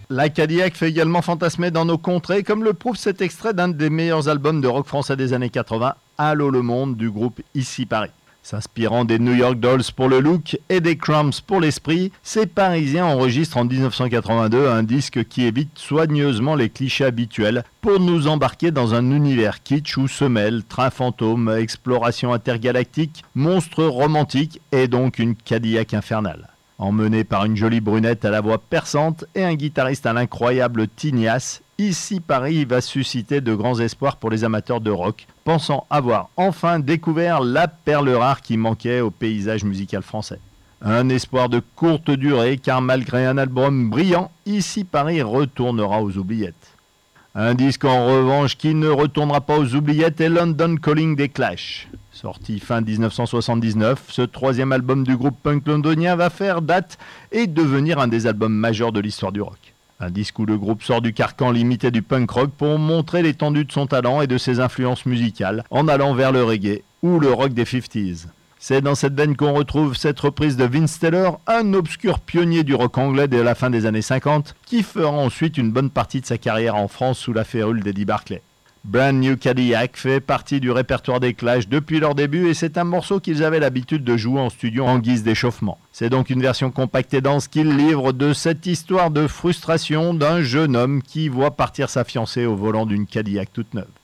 La Cadillac fait également fantasmer dans nos contrées, comme le prouve cet extrait d'un des meilleurs albums de rock français des années 80, Allô le monde du groupe Ici Paris. S'inspirant des New York Dolls pour le look et des Cramps pour l'esprit, ces Parisiens enregistrent en 1982 un disque qui évite soigneusement les clichés habituels pour nous embarquer dans un univers kitsch où se mêlent train fantôme, exploration intergalactique, monstres romantiques et donc une Cadillac infernale. Emmené par une jolie brunette à la voix perçante et un guitariste à l'incroyable tignasse, Ici Paris va susciter de grands espoirs pour les amateurs de rock, pensant avoir enfin découvert la perle rare qui manquait au paysage musical français. Un espoir de courte durée, car malgré un album brillant, Ici Paris retournera aux oubliettes. Un disque en revanche qui ne retournera pas aux oubliettes est London Calling des Clash. Sorti fin 1979, ce troisième album du groupe punk londonien va faire date et devenir un des albums majeurs de l'histoire du rock. Un disque où le groupe sort du carcan limité du punk rock pour montrer l'étendue de son talent et de ses influences musicales en allant vers le reggae ou le rock des 50s. C'est dans cette veine qu'on retrouve cette reprise de Vince Taylor, un obscur pionnier du rock anglais dès la fin des années 50, qui fera ensuite une bonne partie de sa carrière en France sous la férule d'Eddie Barclay. Brand New Cadillac fait partie du répertoire des Clash depuis leur début et c'est un morceau qu'ils avaient l'habitude de jouer en studio en guise d'échauffement. C'est donc une version compacte et dense qu'ils livrent de cette histoire de frustration d'un jeune homme qui voit partir sa fiancée au volant d'une Cadillac toute neuve.